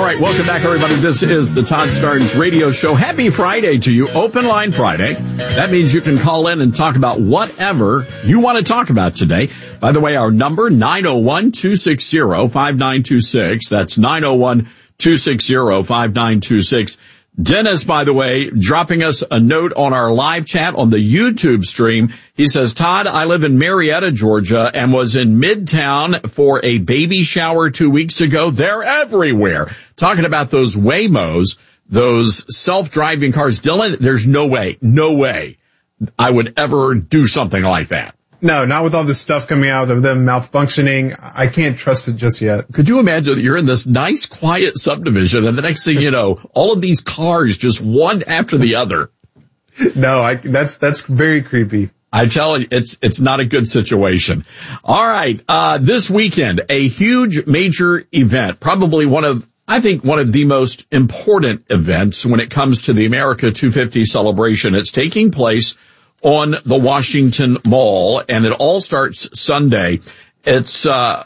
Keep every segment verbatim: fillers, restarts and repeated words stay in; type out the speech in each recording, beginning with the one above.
right, welcome back, everybody. This is the Todd Starnes Radio Show. Happy Friday to you. Open Line Friday. That means you can call in and talk about whatever you want to talk about today. By the way, our number, nine oh one, two six zero, five nine two six. That's nine oh one, two six zero, five nine two six. Dennis, by the way, dropping us a note on our live chat on the YouTube stream. He says, Todd, I live in Marietta, Georgia, and was in Midtown for a baby shower two weeks ago. They're everywhere. Talking about those Waymos, those self-driving cars. Dylan, there's no way, no way I would ever do something like that. No, not with all this stuff coming out of them malfunctioning. I can't trust it just yet. Could you imagine that you're in this nice, quiet subdivision, and the next thing you know, all of these cars just one after the other? No, I, that's that's very creepy. I tell you, it's it's not a good situation. All right, uh this weekend, a huge major event, probably one of, I think, one of the most important events when it comes to the America two fifty celebration. It's taking place on the Washington Mall, and it all starts Sunday. It's uh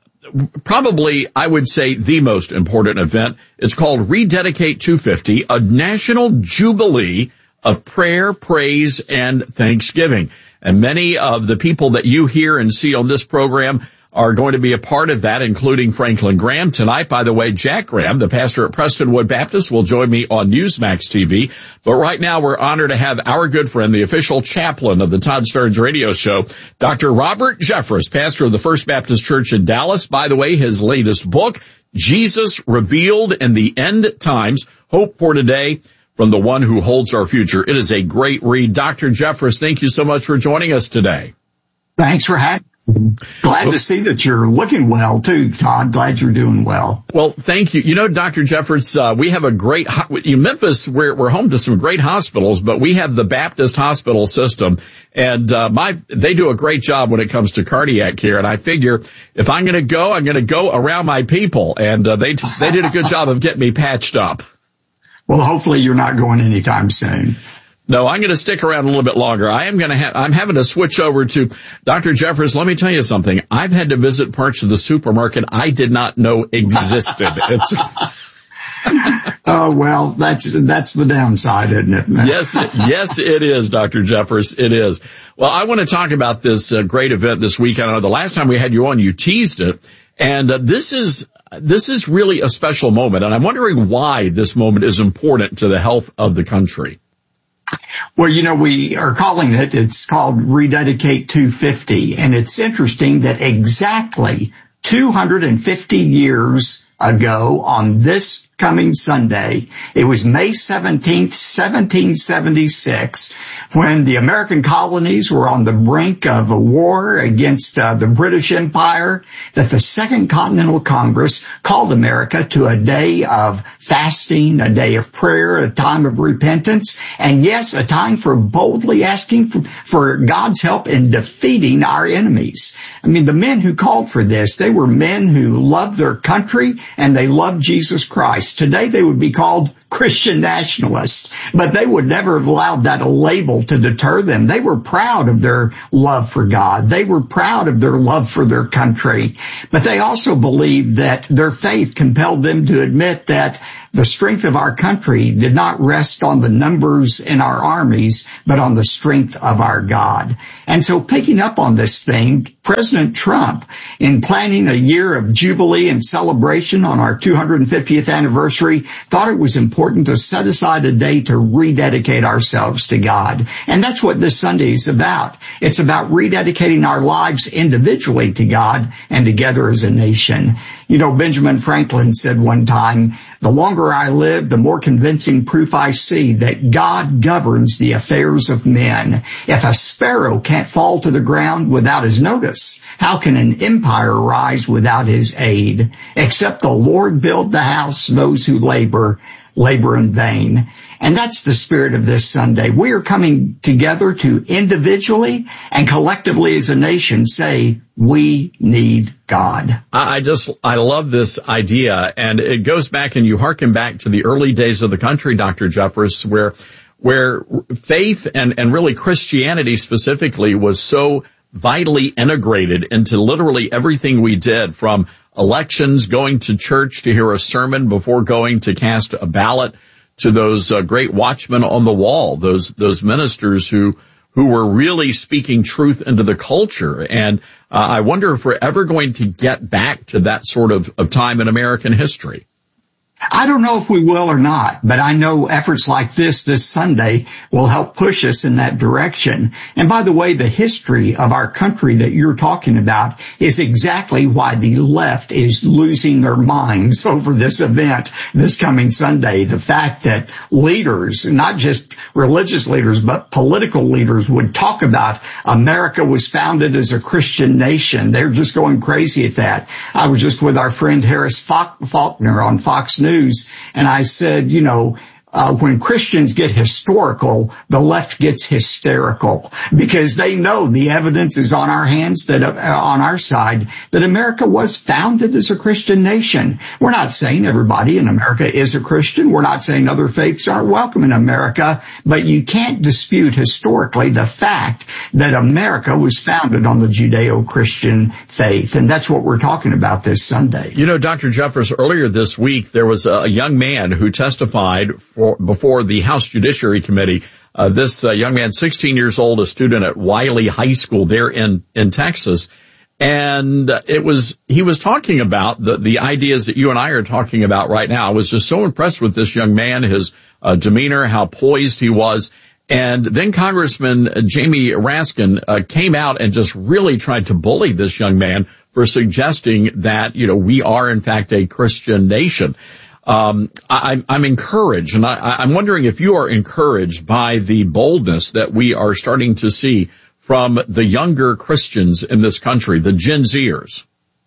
probably, I would say, the most important event. It's called Rededicate two fifty, a national jubilee of prayer, praise, and thanksgiving. And many of the people that you hear and see on this program are going to be a part of that, including Franklin Graham. Tonight, by the way, Jack Graham, the pastor at Prestonwood Baptist, will join me on Newsmax T V. But right now, we're honored to have our good friend, the official chaplain of the Todd Starnes Radio Show, Doctor Robert Jeffress, pastor of the First Baptist Church in Dallas. By the way, his latest book, Jesus Revealed in the End Times, Hope for Today from the One Who Holds Our Future. It is a great read. Doctor Jeffress, thank you so much for joining us today. Thanks for having me. Glad to see that you're looking well, too, Todd. Glad you're doing well. Well, thank you. You know, Doctor Jeffress, uh, we have a great, in Memphis, we're, we're home to some great hospitals, but we have the Baptist hospital system, and uh, my they do a great job when it comes to cardiac care, and I figure if I'm going to go, I'm going to go around my people, and uh, they they did a good job of getting me patched up. Well, hopefully you're not going anytime soon. No, I'm going to stick around a little bit longer. I am going to have, I'm having to switch over to Doctor Jeffress. Let me tell you something. I've had to visit parts of the supermarket I did not know existed. It's Oh, well, that's, that's the downside, isn't it? Yes, yes, it is, Doctor Jeffress. It is. Well, I want to talk about this uh, great event this weekend. I know the last time we had you on, you teased it. And uh, this is, this is really a special moment. And I'm wondering why this moment is important to the health of the country. Well, you know, we are calling it, it's called Rededicate two fifty, and it's interesting that exactly two hundred fifty years ago on this coming Sunday, it was May seventeenth, seventeen seventy-six, when the American colonies were on the brink of a war against uh, the British Empire, that the Second Continental Congress called America to a day of fasting, a day of prayer, a time of repentance, and yes, a time for boldly asking for, for God's help in defeating our enemies. I mean, the men who called for this, they were men who loved their country and they loved Jesus Christ. Today they would be called Christian nationalists, but they would never have allowed that label to deter them. They were proud of their love for God. They were proud of their love for their country, but they also believed that their faith compelled them to admit that the strength of our country did not rest on the numbers in our armies, but on the strength of our God. And so picking up on this thing, President Trump, in planning a year of jubilee and celebration on our two hundred fiftieth anniversary, thought it was important to set aside a day to rededicate ourselves to God. And that's what this Sunday is about. It's about rededicating our lives individually to God and together as a nation. You know, Benjamin Franklin said one time, the longer I live, the more convincing proof I see that God governs the affairs of men. If a sparrow can't fall to the ground without his notice, how can an empire rise without his aid? Except the Lord build the house, those who labor, labor in vain. And that's the spirit of this Sunday. We are coming together to individually and collectively as a nation say, we need God. I just, I love this idea. And it goes back, and you hearken back to the early days of the country, Doctor Jeffress, where, where faith and, and really Christianity specifically was so vitally integrated into literally everything we did, from elections, going to church to hear a sermon before going to cast a ballot, to those uh, great watchmen on the wall, those those ministers who who were really speaking truth into the culture. And uh, I wonder if we're ever going to get back to that sort of, of time in American history. I don't know if we will or not, but I know efforts like this this Sunday will help push us in that direction. And by the way, the history of our country that you're talking about is exactly why the left is losing their minds over this event this coming Sunday. The fact that leaders, not just religious leaders, but political leaders would talk about America was founded as a Christian nation. They're just going crazy at that. I was just with our friend Harris Faulkner on Fox News. News, and I said, you know, uh, when Christians get historical, the left gets hysterical because they know the evidence is on our hands, that uh, on our side, that America was founded as a Christian nation. We're not saying everybody in America is a Christian. We're not saying other faiths aren't welcome in America, but you can't dispute historically the fact that America was founded on the Judeo-Christian faith. And that's what we're talking about this Sunday. You know, Doctor Jeffress, earlier this week, there was a young man who testified for, before the House Judiciary Committee. Uh, this uh, young man, sixteen years old, a student at Wiley High School there in, in Texas. And it was, he was talking about the, the ideas that you and I are talking about right now. I was just so impressed with this young man, his uh, demeanor, how poised he was. And then Congressman Jamie Raskin uh, came out and just really tried to bully this young man for suggesting that, you know, we are in fact a Christian nation. Um, I, I'm encouraged, and I, I'm wondering if you are encouraged by the boldness that we are starting to see from the younger Christians in this country, the Gen Zers.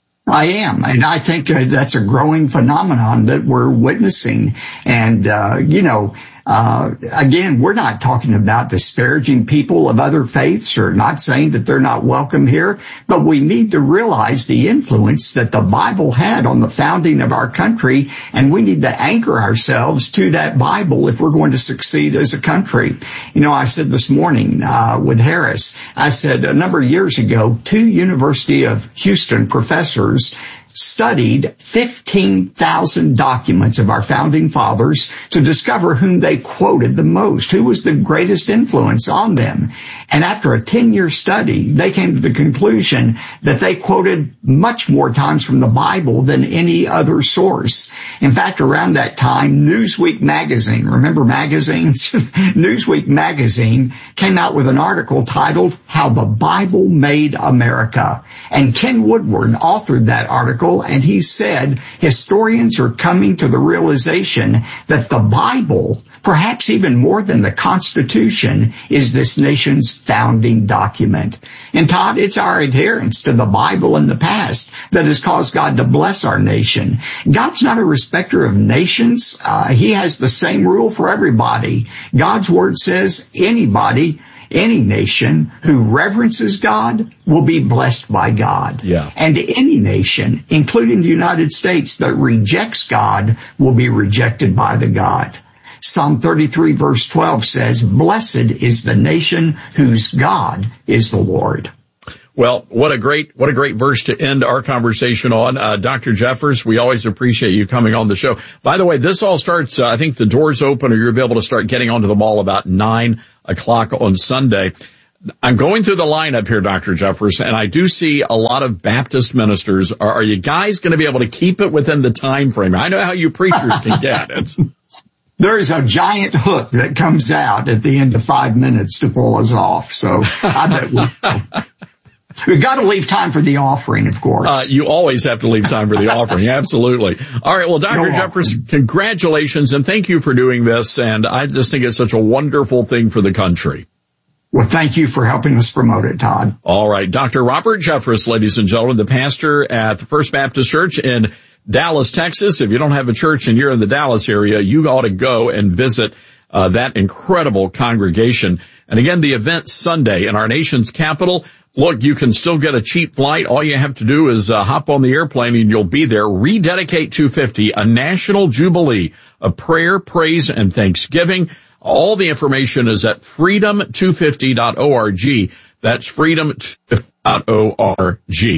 I am, and I think uh, that's a growing phenomenon that we're witnessing. And, uh, you know, Uh, again, we're not talking about disparaging people of other faiths or not saying that they're not welcome here, but we need to realize the influence that the Bible had on the founding of our country, and we need to anchor ourselves to that Bible if we're going to succeed as a country. You know, I said this morning uh, with Harris, I said a number of years ago, two University of Houston professors studied fifteen thousand documents of our founding fathers to discover whom they quoted the most, who was the greatest influence on them. And after a ten-year study, they came to the conclusion that they quoted much more times from the Bible than any other source. In fact, around that time, Newsweek magazine, remember magazines? Newsweek magazine came out with an article titled How the Bible Made America. And Ken Woodward authored that article, and he said historians are coming to the realization that the Bible, perhaps even more than the Constitution, is this nation's founding document. And Todd, it's our adherence to the Bible in the past that has caused God to bless our nation. God's not a respecter of nations. Uh, he has the same rule for everybody. God's word says anybody, any nation who reverences God will be blessed by God. Yeah. And any nation, including the United States, that rejects God will be rejected by the God. Psalm thirty-three verse twelve says, "Blessed is the nation whose God is the Lord." Well, what a great, what a great verse to end our conversation on. Uh, Doctor Jeffress, we always appreciate you coming on the show. By the way, this all starts, uh, I think the doors open, or you'll be able to start getting onto the mall about nine o'clock on Sunday. I'm going through the lineup here, Doctor Jeffress, and I do see a lot of Baptist ministers. Are, are you guys going to be able to keep it within the time frame? I know how you preachers can get it. There is a giant hook that comes out at the end of five minutes to pull us off. So I bet we We've got to leave time for the offering, of course. Uh, you always have to leave time for the offering. Absolutely. All right. Well, Doctor No Jeffress, offering. Congratulations and thank you for doing this. And I just think it's such a wonderful thing for the country. Well, thank you for helping us promote it, Todd. All right. Doctor Robert Jeffress, ladies and gentlemen, the pastor at the First Baptist Church in Dallas, Texas. If you don't have a church and you're in the Dallas area, you ought to go and visit uh, that incredible congregation. And again, the event Sunday in our nation's capital. Look, you can still get a cheap flight. All you have to do is uh, hop on the airplane and you'll be there. Rededicate two fifty, a national jubilee of prayer, praise, and thanksgiving. All the information is at freedom two fifty dot org. That's freedom two fifty dot org.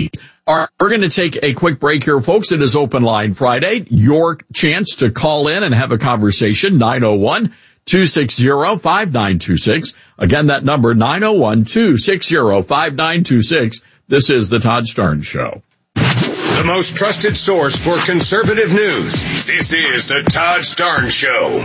All right, we're going to take a quick break here, folks. It is Open Line Friday. Your chance to call in and have a conversation, nine oh one, two six zero, five nine two six. Again, that number, nine oh one, two six zero, five nine two six. This is the Todd Starnes Show. The most trusted source for conservative news. This is the Todd Starnes Show.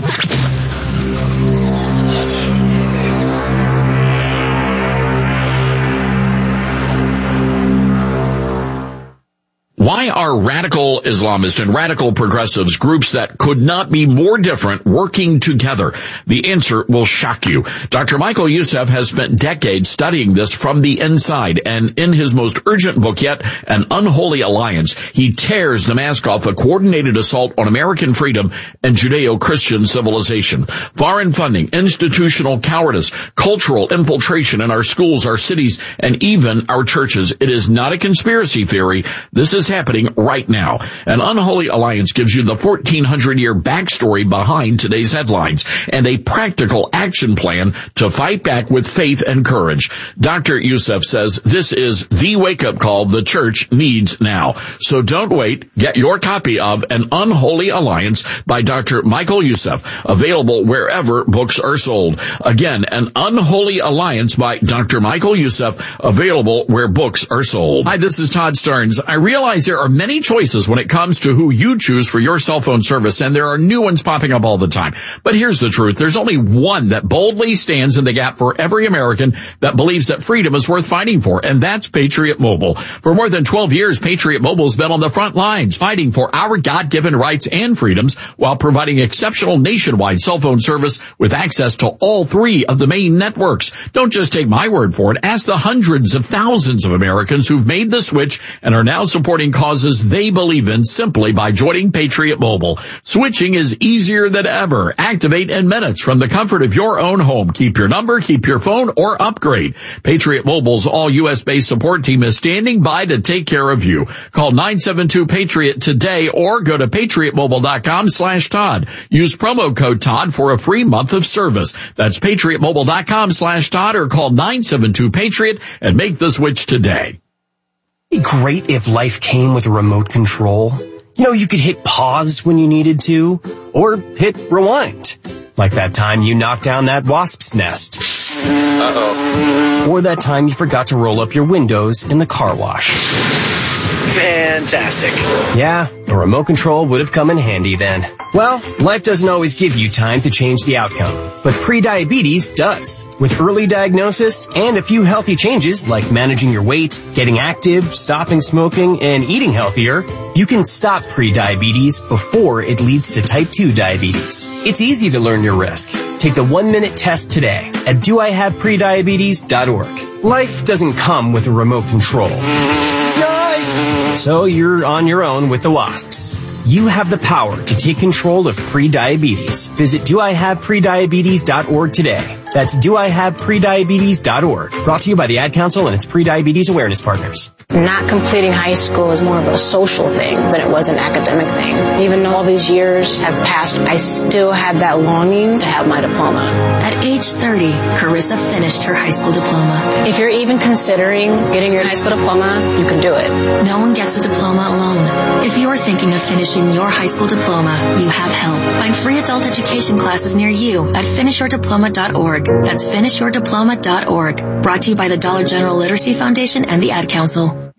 Why are radical Islamists and radical progressives, groups that could not be more different, working together? The answer will shock you. Doctor Michael Youssef has spent decades studying this from the inside, and in his most urgent book yet, An Unholy Alliance, he tears the mask off a coordinated assault on American freedom and Judeo-Christian civilization. Foreign funding, institutional cowardice, cultural infiltration in our schools, our cities, and even our churches. It is not a conspiracy theory. This is happening right now. An Unholy Alliance gives you the fourteen hundred year backstory behind today's headlines and a practical action plan to fight back with faith and courage. Doctor Youssef says this is the wake-up call the church needs now. So don't wait. Get your copy of An Unholy Alliance by Doctor Michael Youssef, available wherever books are sold. Again, An Unholy Alliance by Doctor Michael Youssef, available where books are sold. Hi, this is Todd Starnes. I realize there are many choices when it comes to who you choose for your cell phone service, and there are new ones popping up all the time. But here's the truth. There's only one that boldly stands in the gap for every American that believes that freedom is worth fighting for, and that's Patriot Mobile. For more than twelve years, Patriot Mobile has been on the front lines fighting for our God-given rights and freedoms while providing exceptional nationwide cell phone service with access to all three of the main networks. Don't just take my word for it. Ask the hundreds of thousands of Americans who've made the switch and are now supporting causes they believe in simply by joining Patriot Mobile. Switching is easier than ever. Activate in minutes from the comfort of your own home. Keep your number, keep your phone, or upgrade. Patriot Mobile's all-U S based support team is standing by to take care of you. Call nine seven two Patriot today or go to patriotmobile.com slash Todd. Use promo code Todd for a free month of service. That's patriotmobile.com slash Todd or call nine seven two Patriot and make the switch today. It'd be great if life came with a remote control. You know, you could hit pause when you needed to, or hit rewind. Like that time you knocked down that wasp's nest. Uh-oh. Or that time you forgot to roll up your windows in the car wash. Fantastic. Yeah, a remote control would have come in handy then. Well, life doesn't always give you time to change the outcome, but prediabetes does. With early diagnosis and a few healthy changes like managing your weight, getting active, stopping smoking, and eating healthier, you can stop prediabetes before it leads to type two diabetes. It's easy to learn your risk. Take the one-minute test today at do I have prediabetes dot org. Life doesn't come with a remote control. So you're on your own with the wasps. You have the power to take control of prediabetes. Visit do I have prediabetes dot org today. That's do I have prediabetes dot org. Brought to you by the Ad Council and its Prediabetes Awareness Partners. Not completing high school is more of a social thing than it was an academic thing. Even though all these years have passed, I still had that longing to have my diploma. At age thirty, Carissa finished her high school diploma. If you're even considering getting your high school diploma, you can do it. No one gets a diploma alone. If you're thinking of finishing your high school diploma, you have help. Find free adult education classes near you at finish your diploma dot org. That's finish your diploma dot org. Brought to you by the Dollar General Literacy Foundation and the Ad Council.